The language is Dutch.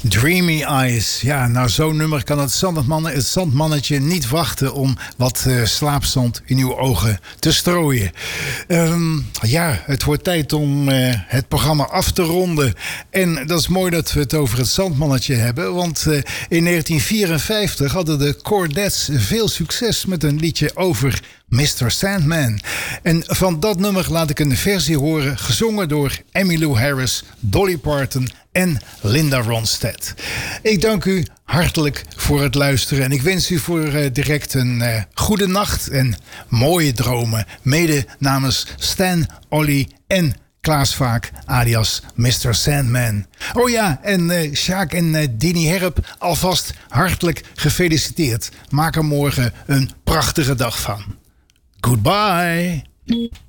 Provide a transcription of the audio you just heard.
Dreamy Eyes. Ja, nou zo'n nummer kan het zandmannetje niet wachten om wat slaapzand in uw ogen te strooien. Ja, het wordt tijd om het programma af te ronden. En dat is mooi dat we het over het zandmannetje hebben. Want in 1954 hadden de Chordettes veel succes met een liedje over Mr. Sandman. En van dat nummer laat ik een versie horen, gezongen door Emmylou Harris, Dolly Parton en Linda Ronstadt. Ik dank u hartelijk voor het luisteren en ik wens u voor direct een goede nacht en mooie dromen. Mede namens Stan, Olly en Klaas Vaak, alias Mr. Sandman. Oh ja, en Sjaak en Dini Herp, alvast hartelijk gefeliciteerd. Maak er morgen een prachtige dag van. Goodbye.